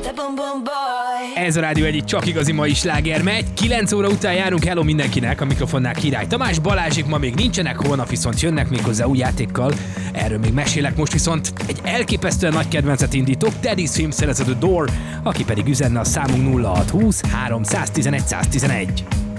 Ez a Rádió egyik csak igazi mai sláger megy. 9 óra után járunk, hello mindenkinek, a mikrofonnál Király Tamás, Balázsék ma még nincsenek, holnap viszont jönnek méghozzá új játékkal. Erről még mesélek, most viszont egy elképesztően nagy kedvencet indítok, Teddy's Film szerezett a Door, aki pedig üzenne a számunk 0620 311 111.